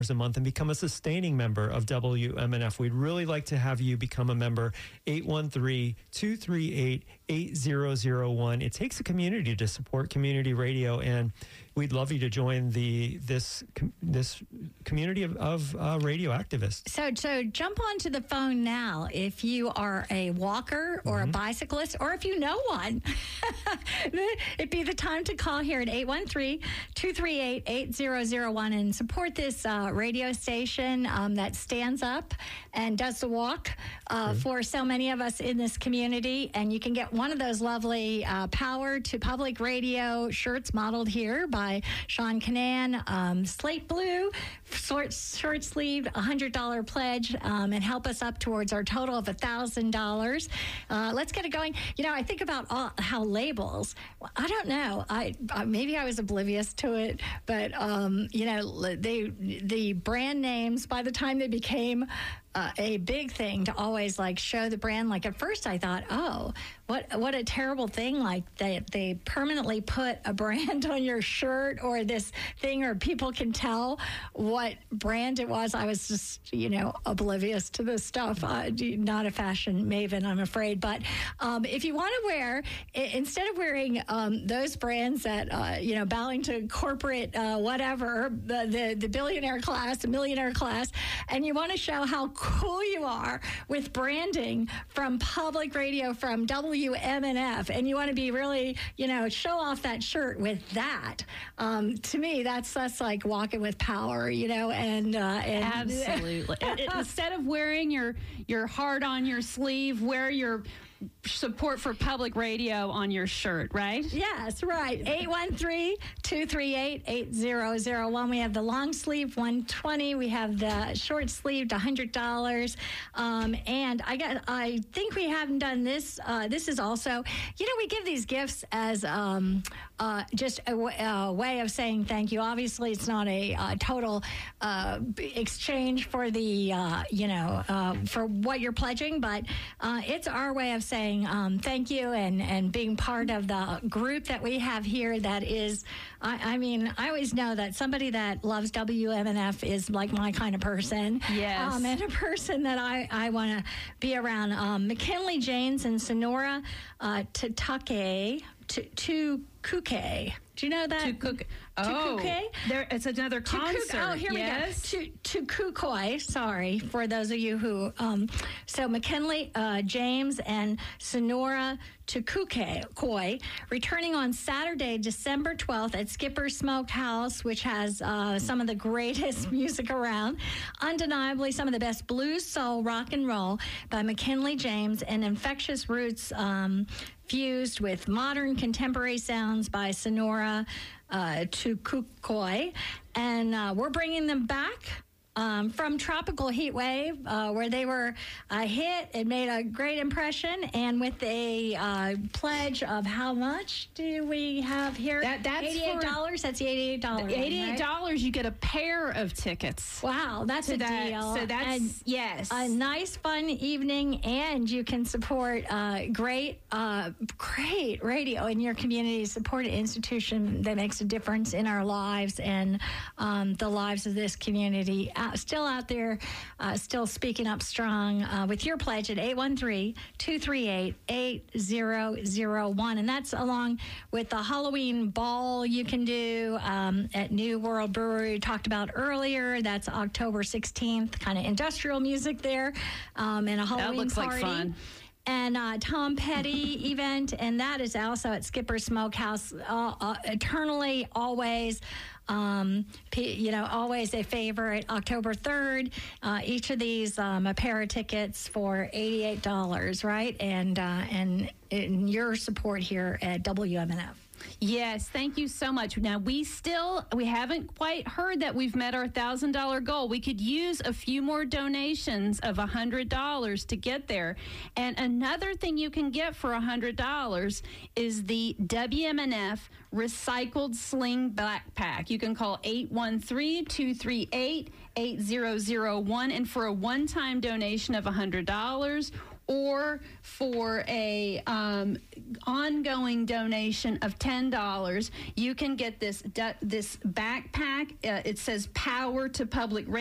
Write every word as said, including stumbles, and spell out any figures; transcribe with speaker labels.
Speaker 1: a month and become a sustaining member of W M N F. We'd really like to have you become a member. eight one three, two three eight, eight zero zero one. It takes a community to support community radio, and we'd love you to join the this this community of, of uh, radio activists.
Speaker 2: So, so jump onto the phone now if you are a walker or mm-hmm. a bicyclist, or if you know one. It'd be the time to call here at eight one three, two three eight, eight zero zero one and support this uh, radio station um, that stands up and does the walk uh, mm-hmm. for so many of us in this community. And you can get one of those lovely uh, Power to Public Radio shirts modeled here by Sean Canan, um, slate blue, short, short sleeve, one hundred dollars pledge, um, and help us up towards our total of one thousand dollars. Uh, let's get it going. You know, I think about all, how labels, I don't know, I uh, maybe I was oblivious to it, but, um, you know, they the brand names, by the time they became Uh, a big thing to always like show the brand. Like at first I thought, oh, what what a terrible thing. Like they, they permanently put a brand on your shirt or this thing, or people can tell what brand it was. I was just, you know, oblivious to this stuff. Uh, not a fashion maven, I'm afraid. But um, if you want to wear, instead of wearing um, those brands that, uh, you know, bowing to corporate uh, whatever, the, the, the billionaire class, the millionaire class, and you want to show how cool you are with branding from public radio, from W M N F, and you want to be really, you know, show off that shirt with that. Um, to me, that's that's like walking with power, you know, and, uh, and
Speaker 3: absolutely. it, it, instead of wearing your your heart on your sleeve, wear your support for public radio on your shirt, right?
Speaker 2: Yes, right. eight one three, two three eight, eight zero zero one. We have the long sleeve, one hundred twenty dollars. We have the short sleeved, one hundred dollars. Um, and I got, I think we haven't done this. Uh, this is also, you know, we give these gifts as um, uh, just a, w- a way of saying thank you. Obviously, it's not a uh, total uh, exchange for the, uh, you know, uh, for what you're pledging, but uh, it's our way of saying um, thank you and, and being part of the group that we have here that is, I, I mean, I always know that somebody that loves W M N F is like my kind of person.
Speaker 3: Yes.
Speaker 2: Um, and a person that I, I want to be around. Um, McKinley James and Sonora uh, Tatake, to, to Kuke. Do you know that?
Speaker 3: To cook. Oh, there, it's another concert.
Speaker 2: Oh, here
Speaker 3: yes.
Speaker 2: we go. To, to Kukoi, sorry, for those of you who, um, so McKinley uh, James and Sonora Tukukoi, returning on Saturday, December twelfth at Skipper's Smokehouse, which has uh, some of the greatest music around. Undeniably, some of the best blues, soul, rock and roll by McKinley James, and infectious roots um, fused with modern contemporary sounds by Sonora uh, Tukukoi. And uh, we're bringing them back Um, from Tropical Heat Wave, uh, where they were a hit. It made a great impression, and with a uh, pledge of how much do we have here?
Speaker 3: That, that's
Speaker 2: eighty-eight dollars. That's the eighty-eight dollars.
Speaker 3: eighty-eight dollars, right? You get a pair of tickets.
Speaker 2: Wow, that's
Speaker 3: so
Speaker 2: a
Speaker 3: that,
Speaker 2: deal.
Speaker 3: So that's,
Speaker 2: and
Speaker 3: yes.
Speaker 2: A nice, fun evening, and you can support uh, great, uh, great radio in your community. Support an institution that makes a difference in our lives and um, the lives of this community. Uh, still out there, uh, still speaking up strong uh, with your pledge at eight one three, two three eight, eight zero zero one. And that's along with the Halloween ball you can do um, at New World Brewery, we talked about earlier. That's October sixteenth, kind of industrial music there, um, and a Halloween
Speaker 3: that looks
Speaker 2: party.
Speaker 3: Like fun.
Speaker 2: And uh, Tom Petty event, and that is also at Skipper's Smokehouse, uh, uh, eternally, always, um, p- you know, always a favorite. October third, uh, each of these um, a pair of tickets for eighty-eight dollars, right? And uh, and, and your support here at W M N F.
Speaker 3: Yes, thank you so much. Now, we still, we haven't quite heard that we've met our one thousand dollars goal. We could use a few more donations of one hundred dollars to get there. And another thing you can get for one hundred dollars is the W M N F Recycled Sling Backpack. You can call eight one three, two three eight, eight zero zero one, and for a one-time donation of one hundred dollars, or for a um, ongoing donation of ten dollars, you can get this, this backpack. Uh, it says Power to Public Radio.